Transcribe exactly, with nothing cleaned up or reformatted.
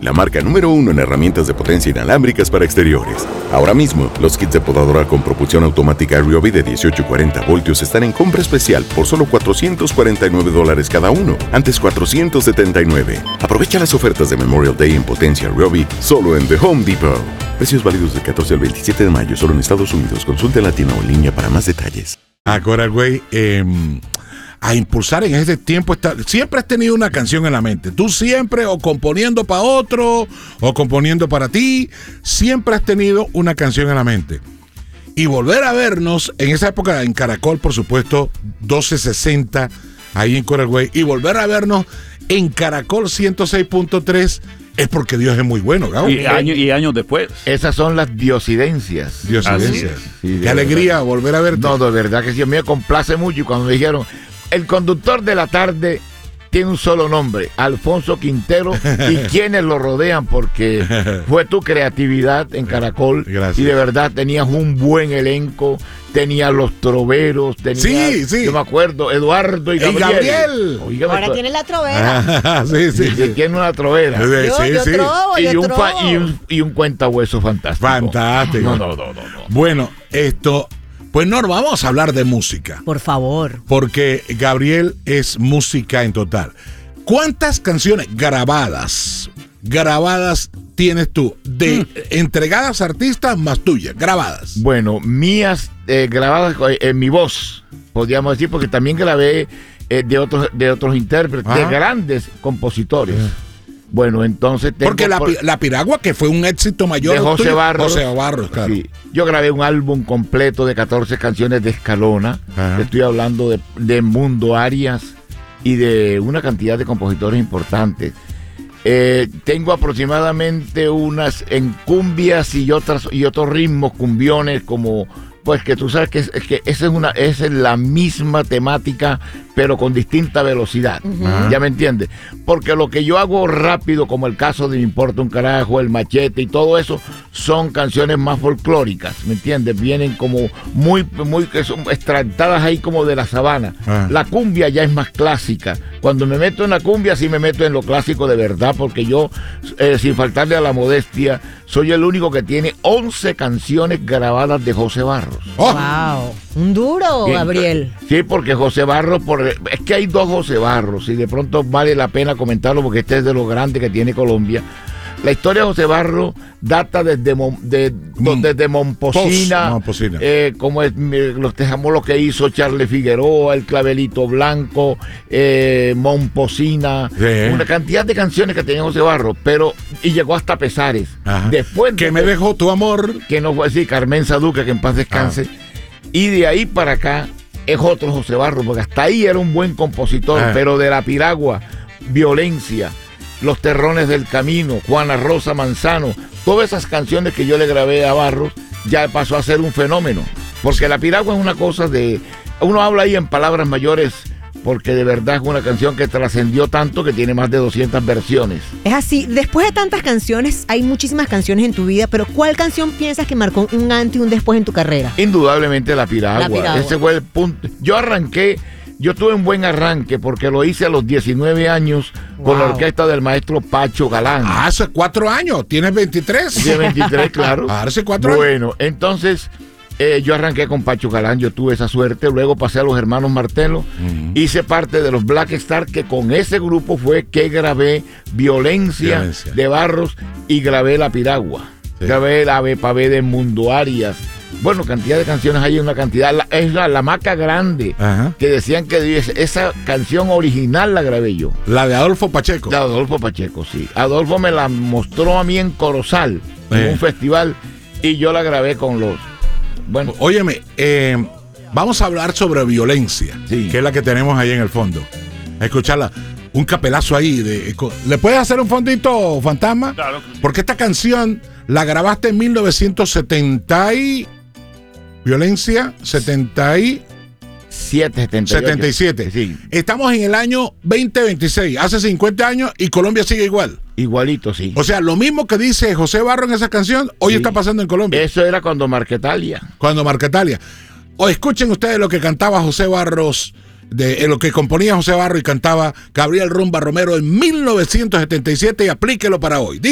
la marca número uno en herramientas de potencia inalámbricas para exteriores. Ahora mismo, los kits de podadora con propulsión automática Ryobi de dieciocho y cuarenta voltios están en compra especial por solo cuatrocientos cuarenta y nueve dólares cada uno, antes cuatrocientos setenta y nueve. Aprovecha las ofertas de Memorial Day en potencia Ryobi solo en The Home Depot. Precios válidos del catorce al veintisiete de mayo, solo en Estados Unidos. Consulta en la tienda o en línea para más detalles. Ahora, güey, eh, a impulsar en ese tiempo, está, siempre has tenido una canción en la mente. Tú siempre, o componiendo para otro, o componiendo para ti, siempre has tenido una canción en la mente. Y volver a vernos, en esa época en Caracol, por supuesto, doce sesenta, ahí en Coral Way, y volver a vernos en Caracol ciento seis punto tres, es porque Dios es muy bueno, Gabo. Y, año, y años después. Esas son las diosidencias. Diosidencias. Sí, Qué alegría verdad. volver a verte. No, de verdad que sí, a mí me complace mucho. Y cuando me dijeron, el conductor de la tarde tiene un solo nombre, Alfonso Quintero, y quienes lo rodean, porque fue tu creatividad en Caracol. Gracias. Y de verdad tenías un buen elenco, tenías los troveros, tenías, Sí, sí. yo me acuerdo, Eduardo y Gabriel. Y Gabriel. Oígame, Ahora to- tiene la trovera. Ah, sí, sí, sí, sí. tiene una trovera. Sí, Yo, sí, yo sí. trovo, Y yo un, trovo. fa- y, un, y un cuentahueso fantástico. Fantástico. No, no, no, no, no. Bueno, esto, pues no, vamos a hablar de música, Por favor. porque Gabriel es música en total. ¿Cuántas canciones grabadas, grabadas tienes tú? De Mm. entregadas a artistas más tuyas, grabadas. Bueno, mías eh, grabadas en mi voz, podríamos decir, porque también grabé eh, de otros de otros intérpretes, Ajá. de grandes compositores. Bueno, entonces tengo Porque la, por- pi- la Piragua, que fue un éxito mayor de José tuyo, Barros. José Barros, claro. Sí. Yo grabé un álbum completo de catorce canciones de Escalona. Ajá. Estoy hablando de, de Mundo Arias y de una cantidad de compositores importantes. Eh, tengo aproximadamente unas en cumbias y otras y otros ritmos cumbiones, como pues que tú sabes que, es, es que esa es una esa es la misma temática pero con distinta velocidad. Ajá. ¿Ya me entiendes? Porque lo que yo hago rápido, como el caso de Me Importa un Carajo, El Machete y todo eso, son canciones más folclóricas, ¿me entiendes? Vienen como muy, muy, que son extractadas ahí como de la sabana. Ah. La cumbia ya es más clásica. Cuando me meto en la cumbia, sí me meto en lo clásico de verdad, porque yo, eh, sin faltarle a la modestia, soy el único que tiene once canciones grabadas de José Barros. Oh, Wow. Un duro, Bien, Gabriel. Sí, porque José Barros, por, es que hay dos José Barros, y de pronto vale la pena comentarlo porque este es de los grandes que tiene Colombia. La historia de José Barros data desde, Mon- de, Mm. desde Momposina, Pos- Momposina. eh, como es, eh, los dejamos lo que hizo Charles Figueroa, El Clavelito Blanco, eh, Momposina, Sí. una cantidad de canciones que tenía José Barros, pero y llegó hasta Pesares. Ajá. Después que de- me dejó tu amor. que no fue así, Carmen Saduca, que en paz descanse. Y de ahí para acá es otro José Barros, porque hasta ahí era un buen compositor, Ah. pero de La Piragua, Violencia, Los Terrones del Camino, Juana Rosa Manzano, todas esas canciones que yo le grabé a Barros, ya pasó a ser un fenómeno. Porque La Piragua es una cosa de... Uno habla ahí en palabras mayores, porque de verdad es una canción que trascendió tanto que tiene más de doscientas versiones. Es así, después de tantas canciones, hay muchísimas canciones en tu vida, pero ¿cuál canción piensas que marcó un antes y un después en tu carrera? Indudablemente La Piragua. La Piragua. Ese fue el punto. Yo arranqué, yo tuve un buen arranque porque lo hice a los diecinueve años con la Wow. orquesta del maestro Pacho Galán. Ah, hace cuatro años, tienes veintitrés. De veintitrés, claro. Ah, hace cuatro años. Bueno, entonces eh, yo arranqué con Pacho Galán, yo tuve esa suerte. Luego pasé a los hermanos Martelo. Ujú. Hice parte de los Black Star, que con ese grupo fue que grabé Violencia, Violencia. de Barros y grabé La Piragua. Sí. Grabé La Ave Pavé de Mundo Arias. Bueno, cantidad de canciones hay, una cantidad. La- es la, la Maca Grande, Ajá. que decían que esa canción original la grabé yo. La de Adolfo Pacheco. De Adolfo Pacheco, sí. Adolfo me la mostró a mí en Corozal, en Eh. un festival, y yo la grabé con los... Bueno, Óyeme, eh, vamos a hablar sobre violencia, Sí. que es la que tenemos ahí en el fondo. A escucharla. Un capelazo ahí. De, ¿le puedes hacer un fondito, Fantasma? Claro. Porque esta canción la grabaste en mil novecientos setenta y... Violencia, setenta y... siete, setenta y ocho. setenta y siete. Sí, Estamos en el año veinte veintiséis, hace cincuenta años, y Colombia sigue igual. igualito, sí. O sea, lo mismo que dice José Barro en esa canción, hoy Sí. está pasando en Colombia. Eso era cuando Marquetalia. Cuando Marquetalia. O escuchen ustedes lo que cantaba José Barros, de, eh, lo que componía José Barro y cantaba Gabriel Rumba Romero en mil novecientos setenta y siete, y aplíquelo para hoy.